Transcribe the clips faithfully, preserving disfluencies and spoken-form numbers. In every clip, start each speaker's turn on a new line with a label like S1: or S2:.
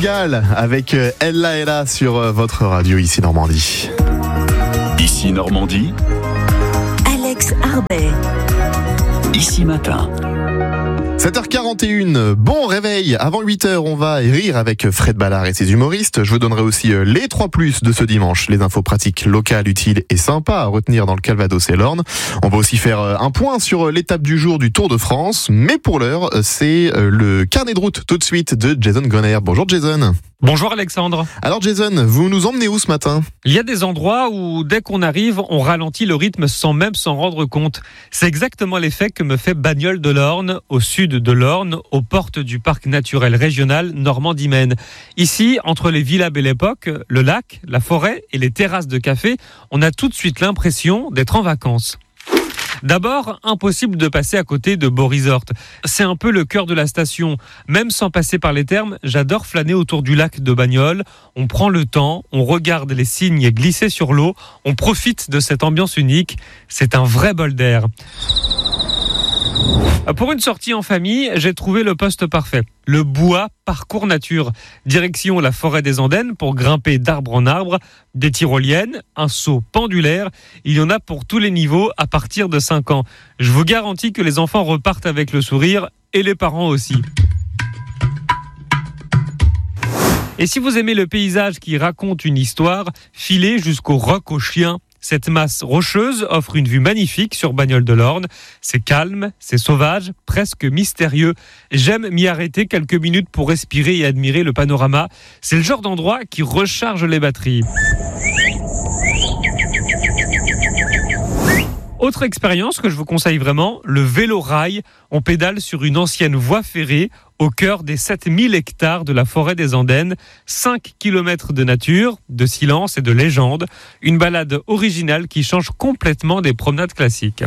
S1: Portugal avec Ella Ella sur votre radio ici Normandie.
S2: Ici Normandie.
S3: Alex Arbet.
S2: Ici Matin.
S1: sept heures quarante et une, bon réveil. Avant huit heures, on va rire avec Fred Ballard et ses humoristes. Je vous donnerai aussi les trois plus de ce dimanche. Les infos pratiques locales, utiles et sympas à retenir dans le Calvados et l'Orne. On va aussi faire un point sur l'étape du jour du Tour de France. Mais pour l'heure, c'est le carnet de route tout de suite de Jason Gonner. Bonjour Jason.
S4: Bonjour Alexandre.
S1: Alors Jason, vous nous emmenez où ce matin ?
S4: Il y a des endroits où dès qu'on arrive, on ralentit le rythme sans même s'en rendre compte. C'est exactement l'effet que me fait Bagnoles de l'Orne, au sud de l'Orne, aux portes du parc naturel régional Normandie-Maine. Ici, entre les villas Belle Époque, le lac, la forêt et les terrasses de café, on a tout de suite l'impression d'être en vacances. D'abord, impossible de passer à côté de Beau Resort. C'est un peu le cœur de la station. Même sans passer par les thermes, j'adore flâner autour du lac de Bagnoles. On prend le temps, on regarde les cygnes glisser sur l'eau, on profite de cette ambiance unique. C'est un vrai bol d'air. Pour une sortie en famille, j'ai trouvé le poste parfait. Le Bois Parcours Nature. Direction la forêt des Andennes pour grimper d'arbre en arbre, des tyroliennes, un saut pendulaire. Il y en a pour tous les niveaux à partir de cinq ans. Je vous garantis que les enfants repartent avec le sourire et les parents aussi. Et si vous aimez le paysage qui raconte une histoire, filez jusqu'au Roc aux Chiens. Cette masse rocheuse offre une vue magnifique sur Bagnoles de l'Orne. C'est calme, c'est sauvage, presque mystérieux. J'aime m'y arrêter quelques minutes pour respirer et admirer le panorama. C'est le genre d'endroit qui recharge les batteries. Autre expérience que je vous conseille vraiment, le vélo-rail. On pédale sur une ancienne voie ferrée au cœur des sept mille hectares de la forêt des Andennes. cinq kilomètres de nature, de silence et de légende. Une balade originale qui change complètement des promenades classiques.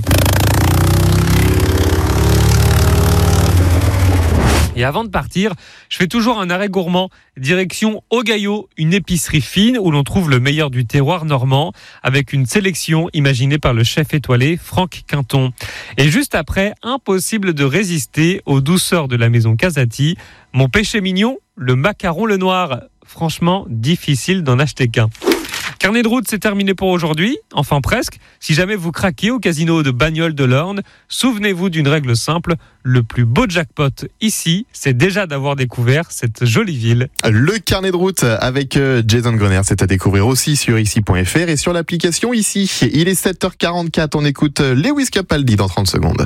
S4: Et avant de partir, je fais toujours un arrêt gourmand. Direction Au Gaillot, une épicerie fine où l'on trouve le meilleur du terroir normand, avec une sélection imaginée par le chef étoilé Franck Quinton. Et juste après, impossible de résister aux douceurs de la maison Casati. Mon péché mignon, le macaron le noir. Franchement, difficile d'en acheter qu'un. Carnet de route, c'est terminé pour aujourd'hui, enfin presque. Si jamais vous craquez au casino de Bagnoles de l'Orne, souvenez-vous d'une règle simple, le plus beau jackpot ici, c'est déjà d'avoir découvert cette jolie ville.
S1: Le carnet de route avec Jason Gonner, c'est à découvrir aussi sur ici point f r et sur l'application Ici. Il est sept heures quarante-quatre, on écoute Lewis Capaldi dans trente secondes.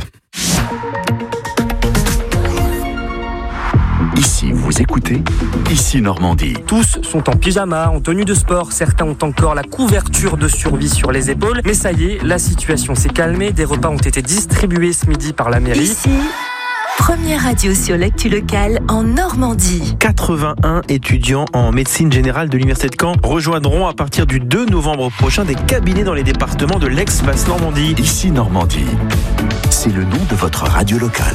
S2: Ici, vous écoutez Ici Normandie.
S5: Tous sont en pyjama, en tenue de sport. Certains ont encore la couverture de survie sur les épaules. Mais ça y est, la situation s'est calmée. Des repas ont été distribués ce midi par la mairie.
S3: Ici, première radio sur l'actu locale en Normandie.
S6: quatre-vingt-un étudiants en médecine générale de l'Université de Caen rejoindront à partir du deux novembre prochain des cabinets dans les départements de l'ex-Basse Normandie.
S2: Ici Normandie, c'est le nom de votre radio locale.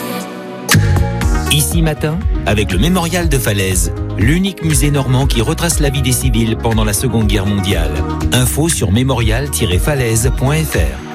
S7: Ici Matin, avec le Mémorial de Falaise, l'unique musée normand qui retrace la vie des civils pendant la Seconde Guerre mondiale. Info sur mémorial tiret falaise point f r.